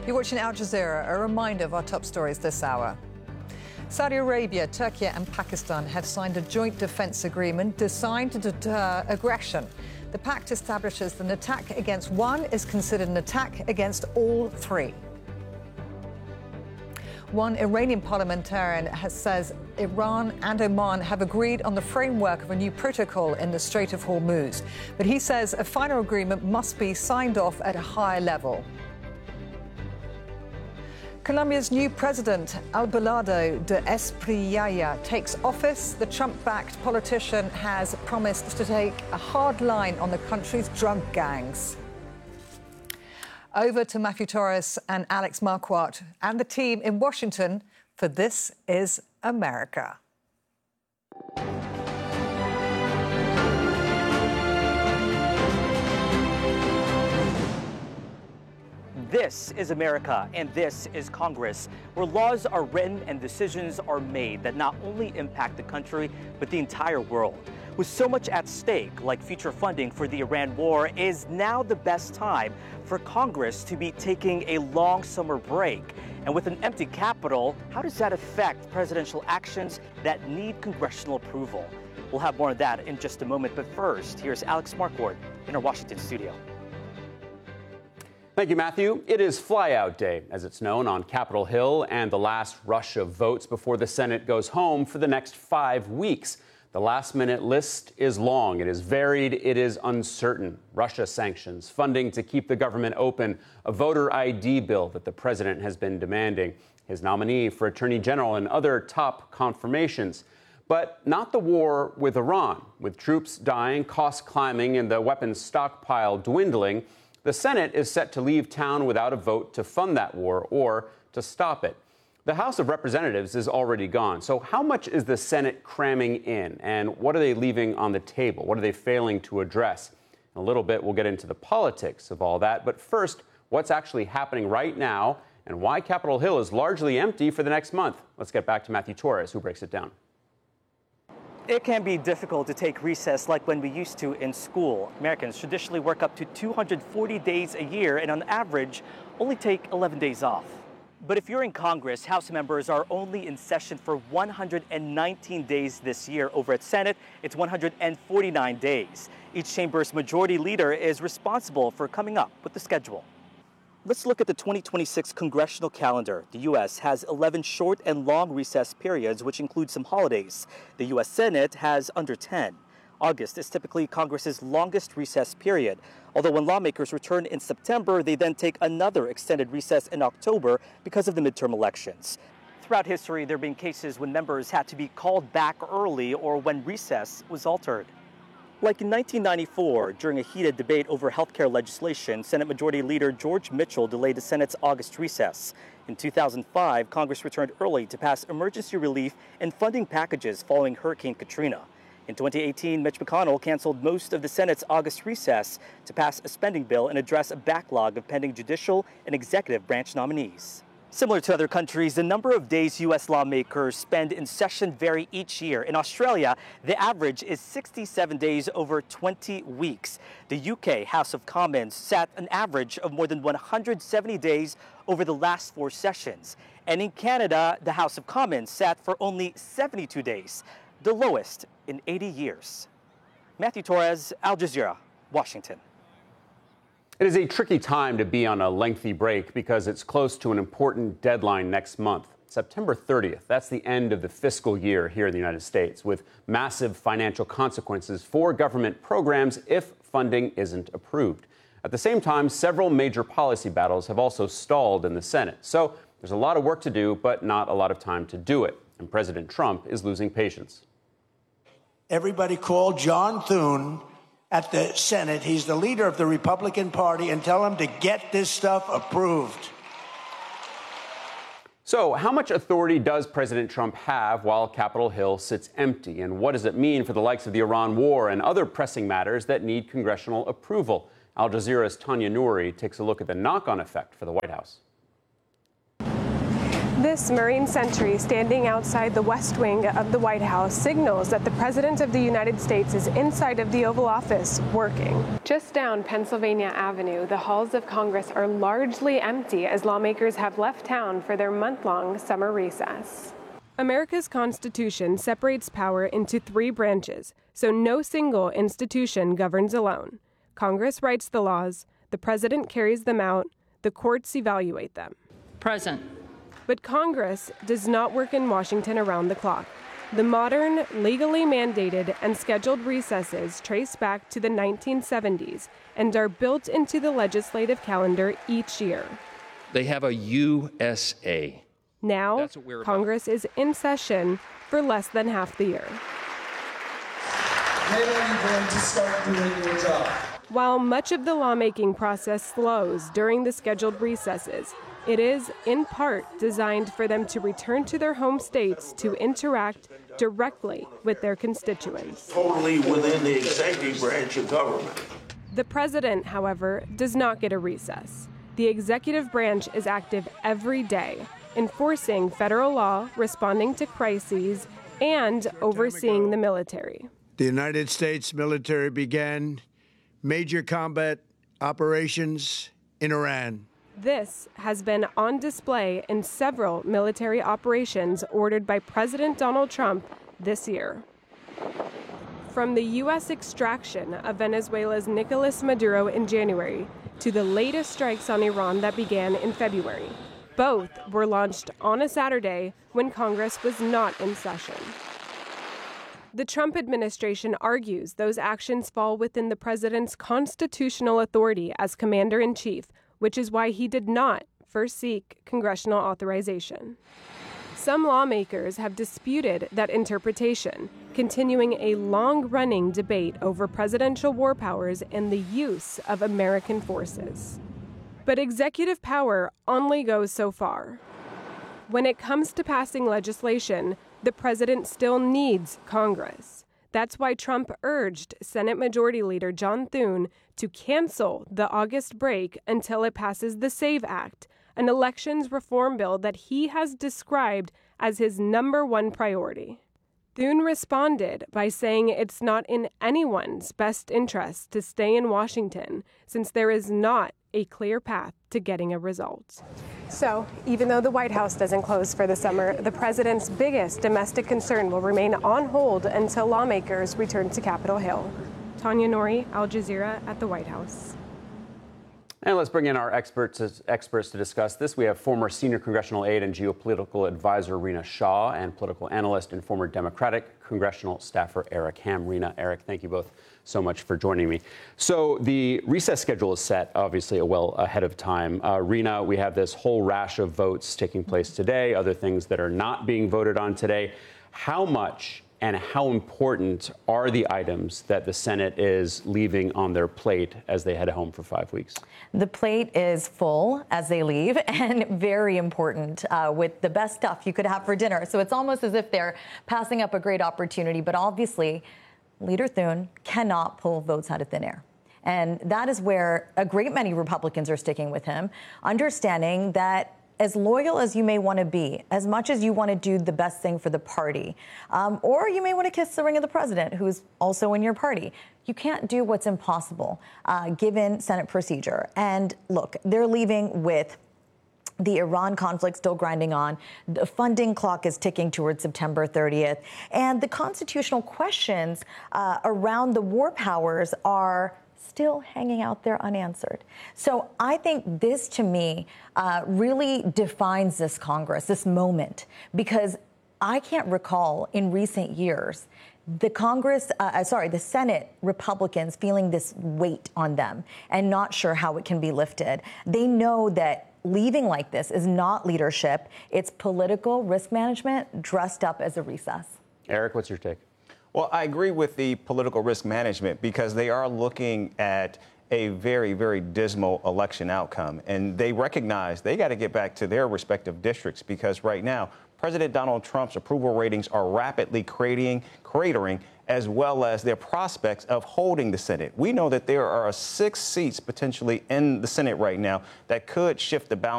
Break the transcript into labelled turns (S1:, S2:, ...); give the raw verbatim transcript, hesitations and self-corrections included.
S1: You're watching Al Jazeera, a reminder of our top stories this hour. Saudi Arabia, Turkey and Pakistan have signed a joint defence agreement designed to deter aggression. The pact establishes that an attack against one is considered an attack against all three. One Iranian parliamentarian has says Iran and Oman have agreed on the framework of a new protocol in the Strait of Hormuz. But he says a final agreement must be signed off at a higher level. Colombia's new president, Abelardo de Espriella, takes office. The Trump-backed politician has promised to take a hard line on the country's drug gangs. Over to Matthew Torres and Alex Marquardt and the team in Washington for This Is America.
S2: This is America, and this is Congress, where laws are written and decisions are made that not only impact the country, but the entire world. With so much at stake, like future funding for the Iran war, is now the best time for Congress to be taking a long summer break. And with an empty Capitol, how does that affect presidential actions that need congressional approval? We'll have more on that in just a moment, but first, here's Alex Marquardt in our Washington studio.
S3: Thank you, Matthew. It is Flyout Day, as it's known, on Capitol Hill, and the last rush of votes before the Senate goes home for the next five weeks. The last-minute list is long, it is varied, it is uncertain. Russia sanctions, funding to keep the government open, a voter I D bill that the president has been demanding, his nominee for attorney general, and other top confirmations. But not the war with Iran. With troops dying, costs climbing, and the weapons stockpile dwindling, the Senate is set to leave town without a vote to fund that war or to stop it. The House of Representatives is already gone. So how much is the Senate cramming in, and what are they leaving on the table? What are they failing to address? In a little bit, we'll get into the politics of all that. But first, what's actually happening right now and why Capitol Hill is largely empty for the next month. Let's get back to Matthew Torres, who breaks it down.
S2: It can be difficult to take recess like when we used to in school. Americans traditionally work up to two hundred forty days a year and on average only take eleven days off. But if you're in Congress, House members are only in session for one hundred nineteen days this year. Over at Senate, it's one hundred forty-nine days. Each chamber's majority leader is responsible for coming up with the schedule. Let's look at the twenty twenty-six congressional calendar. The U S has eleven short and long recess periods, which include some holidays. The U S Senate has under ten. August is typically Congress's longest recess period. Although when lawmakers return in September, they then take another extended recess in October because of the midterm elections. Throughout history, there have been cases when members had to be called back early or when recess was altered. Like in nineteen ninety-four, during a heated debate over health care legislation, Senate Majority Leader George Mitchell delayed the Senate's August recess. In two thousand five, Congress returned early to pass emergency relief and funding packages following Hurricane Katrina. In twenty eighteen, Mitch McConnell canceled most of the Senate's August recess to pass a spending bill and address a backlog of pending judicial and executive branch nominees. Similar to other countries, the number of days U S lawmakers spend in session vary each year. In Australia, the average is sixty-seven days over twenty weeks. The U K House of Commons sat an average of more than one hundred seventy days over the last four sessions. And in Canada, the House of Commons sat for only seventy-two days, the lowest in eighty years. Matthew Torres, Al Jazeera, Washington.
S3: It is a tricky time to be on a lengthy break because it's close to an important deadline next month. September thirtieth, that's the end of the fiscal year here in the United States, with massive financial consequences for government programs if funding isn't approved. At the same time, several major policy battles have also stalled in the Senate. So there's a lot of work to do, but not a lot of time to do it. And President Trump is losing patience.
S4: Everybody call John Thune at the Senate. He's the leader of the Republican Party, and tell him to get this stuff approved.
S3: So how much authority does President Trump have while Capitol Hill sits empty? And what does it mean for the likes of the Iran war and other pressing matters that need congressional approval? Al Jazeera's Tanya Nouri takes a look at the knock-on effect for the White House.
S5: This Marine sentry standing outside the West Wing of the White House signals that the President of the United States is inside of the Oval Office working. Just down Pennsylvania Avenue, the halls of Congress are largely empty as lawmakers have left town for their month-long summer recess. America's Constitution separates power into three branches, so no single institution governs alone. Congress writes the laws, the President carries them out, the courts evaluate them.
S6: Present.
S5: But Congress does not work in Washington around the clock. The modern, legally mandated, and scheduled recesses trace back to the nineteen seventies and are built into the legislative calendar each year.
S7: They have a U S A.
S5: Now, Congress is in session for less than half the year.
S8: When are you going to start doing your job?
S5: While much of the lawmaking process slows during the scheduled recesses, it is, in part, designed for them to return to their home states to interact directly with their constituents.
S9: Totally within the executive branch of government.
S5: The president, however, does not get a recess. The executive branch is active every day, enforcing federal law, responding to crises, and overseeing the military.
S4: The United States military began major combat operations in Iran.
S5: This has been on display in several military operations ordered by President Donald Trump this year. From the U S extraction of Venezuela's Nicolas Maduro in January to the latest strikes on Iran that began in February, both were launched on a Saturday when Congress was not in session. The Trump administration argues those actions fall within the president's constitutional authority as commander-in-chief, which is why he did not first seek congressional authorization. Some lawmakers have disputed that interpretation, continuing a long-running debate over presidential war powers and the use of American forces. But executive power only goes so far. When it comes to passing legislation, the president still needs Congress. That's why Trump urged Senate Majority Leader John Thune to cancel the August break until it passes the SAVE Act, an elections reform bill that he has described as his number one priority. Thune responded by saying it's not in anyone's best interest to stay in Washington, since there is not a clear path to getting a result. So, even though the White House doesn't close for the summer, the president's biggest domestic concern will remain on hold until lawmakers return to Capitol Hill. Tanya Nori, Al Jazeera at the White House.
S3: And let's bring in our experts, experts to discuss this. We have former senior congressional aide and geopolitical advisor Rina Shah and political analyst and former Democratic congressional staffer Eric Ham. Rina, Eric, thank you both so much for joining me. So the recess schedule is set, obviously, well ahead of time. Uh, Rina, we have this whole rash of votes taking place today, other things that are not being voted on today. How much and how important are the items that the Senate is leaving on their plate as they head home for five weeks?
S10: The plate is full as they leave and very important uh, with the best stuff you could have for dinner. So it's almost as if they're passing up a great opportunity. But obviously, Leader Thune cannot pull votes out of thin air. And that is where a great many Republicans are sticking with him, understanding that as loyal as you may want to be, as much as you want to do the best thing for the party, um, or you may want to kiss the ring of the president, who's also in your party, you can't do what's impossible uh, given Senate procedure. And look, they're leaving with the Iran conflict still grinding on. The funding clock is ticking towards September thirtieth. And the constitutional questions uh, around the war powers are still hanging out there unanswered. So I think this, to me, uh, really defines this Congress, this moment, because I can't recall in recent years the Congress, uh, sorry, the Senate Republicans feeling this weight on them and not sure how it can be lifted. They know that leaving like this is not leadership. It's political risk management dressed up as a recess.
S3: Eric, what's your take?
S11: Well, I agree with the political risk management because they are looking at a very, very dismal election outcome. And they recognize they got to get back to their respective districts because right now, President Donald Trump's approval ratings are rapidly cratering, cratering, as well as their prospects of holding the Senate. We know that there are six seats potentially in the Senate right now that could shift the balance.